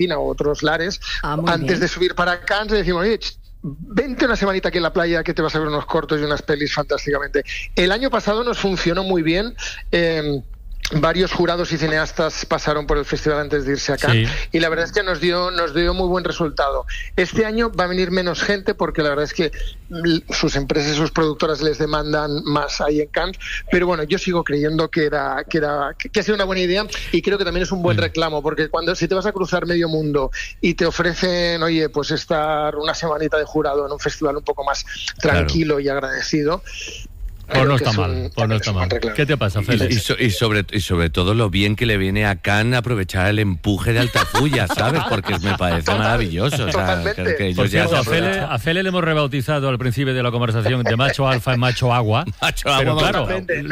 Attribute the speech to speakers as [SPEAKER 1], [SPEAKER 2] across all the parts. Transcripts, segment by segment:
[SPEAKER 1] piscina o otros lares, antes
[SPEAKER 2] bien.
[SPEAKER 1] de subir para Cannes, le decimos, oye, vente una semanita aquí en la playa que te vas a ver unos cortos y unas pelis fantásticamente. El año pasado nos funcionó muy bien. Varios jurados y cineastas pasaron por el festival antes de irse a Cannes, y la verdad es que nos dio muy buen resultado. Este año va a venir menos gente porque la verdad es que sus empresas y sus productoras les demandan más ahí en Cannes, pero bueno, yo sigo creyendo que ha sido una buena idea, y creo que también es un buen reclamo, porque si te vas a cruzar medio mundo y te ofrecen, oye, pues estar una semanita de jurado en un festival un poco más tranquilo y agradecido,
[SPEAKER 3] Pues no está mal, pues no está mal. ¿Qué te pasa, Félix?
[SPEAKER 4] Y sobre todo lo bien que le viene a Cannes aprovechar el empuje de Altafulla, ¿sabes? Porque me parece maravilloso. O sea, que
[SPEAKER 3] por cierto, a Félix le hemos rebautizado al principio de la conversación de macho alfa y macho agua. Pero claro,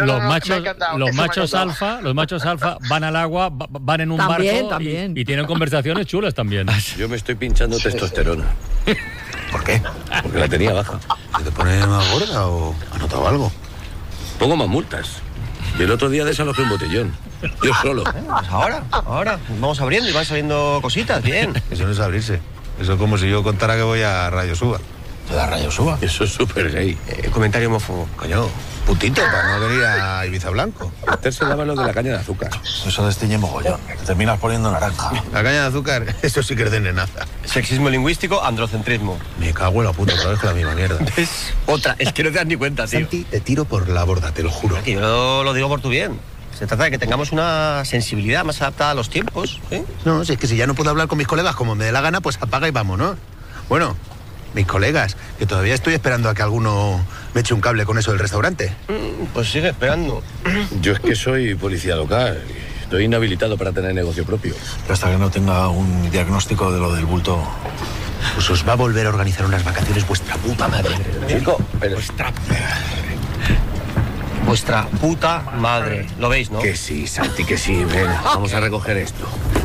[SPEAKER 3] los machos alfa van al agua, van en un barco y tienen conversaciones chulas también.
[SPEAKER 5] Yo me estoy pinchando testosterona.
[SPEAKER 6] ¿Por qué?
[SPEAKER 5] Porque la tenía baja.
[SPEAKER 6] ¿Te pones más gorda o has notado algo?
[SPEAKER 5] Pongo más multas. Y el otro día desalojé un botellón. Yo solo.
[SPEAKER 6] Pues ahora. Vamos abriendo y van saliendo cositas, bien. Eso no es abrirse. Eso es como si yo contara que voy a Rayo Suba. ¿Te da Rayo Suba?
[SPEAKER 5] Eso es súper gay.
[SPEAKER 6] Comentario homófobo. Coño, putito, para no venir a Ibiza Blanco.
[SPEAKER 5] Meterse la mano de la caña de azúcar.
[SPEAKER 6] Eso desteñe mogollón. Te terminas poniendo naranja. La caña de azúcar, eso sí que es de nenaza.
[SPEAKER 7] Sexismo lingüístico, androcentrismo.
[SPEAKER 6] Me cago en la puta, otra vez con la misma mierda.
[SPEAKER 7] Es otra, es que no te das ni cuenta, tío.
[SPEAKER 6] Santi, te tiro por la borda, te lo juro.
[SPEAKER 7] Que yo lo digo por tu bien. Se trata de que tengamos una sensibilidad más adaptada a los tiempos, ¿eh?
[SPEAKER 6] No, si es que si ya no puedo hablar con mis colegas como me dé la gana, pues apaga y vámonos. Bueno, mis colegas, que todavía estoy esperando a que alguno me eche un cable con eso del restaurante.
[SPEAKER 7] Pues sigue esperando.
[SPEAKER 5] Yo es que soy policía local. Estoy inhabilitado para tener negocio propio.
[SPEAKER 6] Pero hasta que no tenga un diagnóstico de lo del bulto, pues os va a volver a organizar unas vacaciones vuestra puta madre.
[SPEAKER 5] Chico, pero...
[SPEAKER 7] Vuestra puta madre. ¿Lo veis, no?
[SPEAKER 5] Que sí, Santi, que sí. Ven, vamos a recoger esto.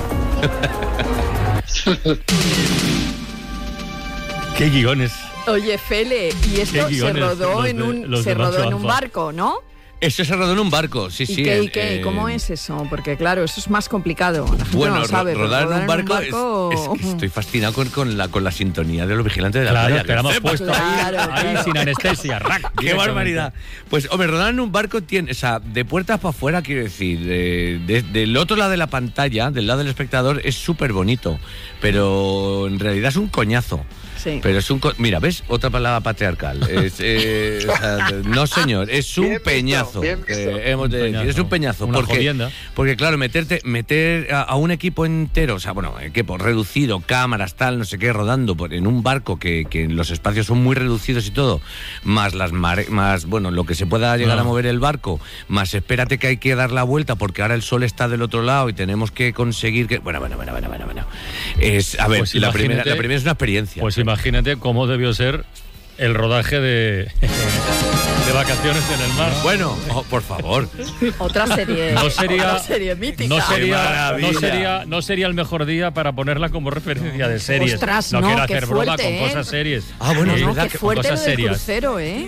[SPEAKER 3] ¿Qué guiones?
[SPEAKER 2] Oye, Fele, y esto se rodó en un barco, ¿no?
[SPEAKER 4] Eso se rodó en un barco, sí.
[SPEAKER 2] ¿Y qué? ¿Cómo es eso? Porque claro, eso es más complicado. La gente
[SPEAKER 4] bueno,
[SPEAKER 2] no lo sabe,
[SPEAKER 4] rodar en un barco es que estoy fascinado con la sintonía de los vigilantes de la playa.
[SPEAKER 3] Claro, te la hemos puesto ahí sin anestesia.
[SPEAKER 4] ¡Qué barbaridad! Pues, hombre, rodar en un barco tiene, o sea, de puertas para afuera, quiero decir, del otro lado de la pantalla, del lado del espectador, es súper bonito, pero en realidad es un coñazo.
[SPEAKER 2] Sí.
[SPEAKER 4] Pero es mira, ¿ves? Otra palabra patriarcal. O sea, no, señor, es un peñazo. Hemos de decir, es un peñazo. Porque claro, meter a un equipo entero, o sea, bueno, equipo reducido, cámaras, tal, no sé qué, rodando en un barco que los espacios son muy reducidos y todo, más más, bueno, lo que se pueda llegar a mover el barco, más espérate que hay que dar la vuelta porque ahora el sol está del otro lado y tenemos que conseguir que... Bueno. A ver, pues la primera es una experiencia.
[SPEAKER 3] Pues imagínate cómo debió ser el rodaje de vacaciones en el mar.
[SPEAKER 4] Bueno, por favor.
[SPEAKER 2] Otra serie mítica.
[SPEAKER 3] No sería el mejor día para ponerla como referencia de series.
[SPEAKER 2] Ostras,
[SPEAKER 3] no quiero hacer
[SPEAKER 2] fuerte,
[SPEAKER 3] broma con cosas serias.
[SPEAKER 4] Bueno,
[SPEAKER 2] no,
[SPEAKER 4] verdad,
[SPEAKER 2] qué fuerte lo del crucero, ¿eh?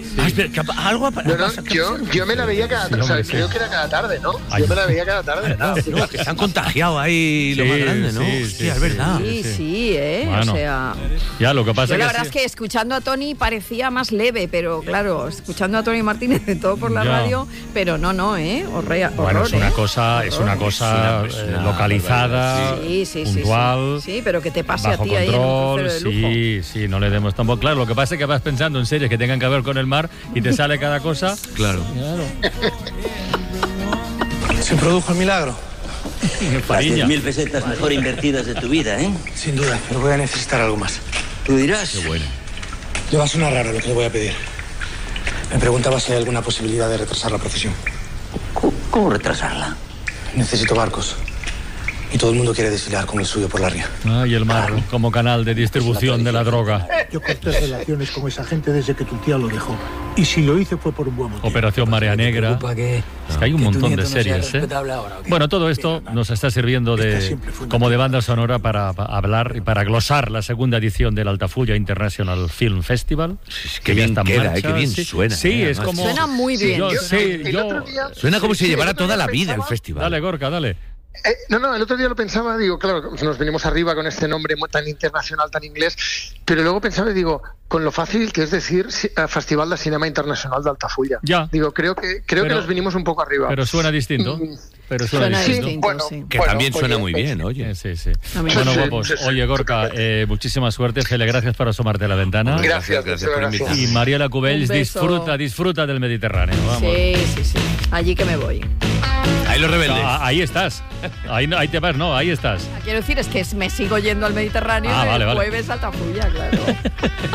[SPEAKER 1] Yo me la veía cada tarde, o sea, creo que era cada tarde, ¿no? Yo me la veía cada tarde.
[SPEAKER 4] No, que se han contagiado ahí lo más grande, ¿no? Hostia, es verdad.
[SPEAKER 2] Sí,
[SPEAKER 3] bueno,
[SPEAKER 2] o sea...
[SPEAKER 3] Ya, lo que pasa
[SPEAKER 2] yo la verdad es que escuchando a Tony parecía más leve, pero claro, escuchando a Tony Martínez de todo por la radio, pero no, horror.
[SPEAKER 3] Bueno, es una cosa localizada, puntual.
[SPEAKER 2] Sí, pero que te pase a ti
[SPEAKER 3] control,
[SPEAKER 2] ahí en un crucero de lujo.
[SPEAKER 3] Sí, no le demos tampoco. Claro, lo que pasa es que vas pensando en series que tengan que ver con el mar y te sale cada cosa.
[SPEAKER 4] Claro.
[SPEAKER 6] ¿Se produjo el milagro?
[SPEAKER 8] Las 10.000 pesetas mejor invertidas de tu vida, ¿eh?
[SPEAKER 6] Sin duda, pero voy a necesitar algo más.
[SPEAKER 8] Tú dirás.
[SPEAKER 4] Qué bueno.
[SPEAKER 6] Le va a sonar raro lo que le voy a pedir. Me preguntaba si hay alguna posibilidad de retrasar la procesión.
[SPEAKER 8] ¿Cómo retrasarla?
[SPEAKER 6] Necesito barcos. Y todo el mundo quiere desfilar con el suyo por la ría.
[SPEAKER 3] Y el mar como canal de distribución de la droga.
[SPEAKER 9] Yo corté relaciones con esa gente desde que tu tía lo dejó. Y si lo hice fue por un buen motivo.
[SPEAKER 3] Operación Marea Negra. Es que hay un montón de series, ¿eh? Bueno, todo esto nos está sirviendo como de banda sonora para hablar y para glosar la segunda edición del Altafulla International Film Festival.
[SPEAKER 4] Qué bien queda, qué bien suena.
[SPEAKER 3] Sí, es como...
[SPEAKER 2] Suena muy bien.
[SPEAKER 4] Suena como si llevara toda la vida el festival.
[SPEAKER 3] Dale, Gorka, dale.
[SPEAKER 1] No, el otro día lo pensaba, digo, claro, nos venimos arriba con este nombre tan internacional, tan inglés, pero luego pensaba y digo, con lo fácil que es decir Festival de Cinema Internacional de Altafulla.
[SPEAKER 3] Ya.
[SPEAKER 1] Digo, creo que nos vinimos un poco arriba.
[SPEAKER 3] Pero suena distinto. Pero suena distinto.
[SPEAKER 4] Que también suena muy bien, oye.
[SPEAKER 3] Sí. Bueno, guapos. Oye, Gorka, muchísima suerte. Fele, gracias por asomarte a la ventana.
[SPEAKER 1] Gracias
[SPEAKER 4] por invitarme.
[SPEAKER 3] Y Mariela Cubells, disfruta del Mediterráneo. Vamos.
[SPEAKER 2] Sí. Allí que me voy.
[SPEAKER 4] Ahí los rebeldes.
[SPEAKER 3] Ahí estás. Ahí te vas, no, ahí estás.
[SPEAKER 2] Quiero decir, es que me sigo yendo al Mediterráneo y el jueves a Altafulla, claro.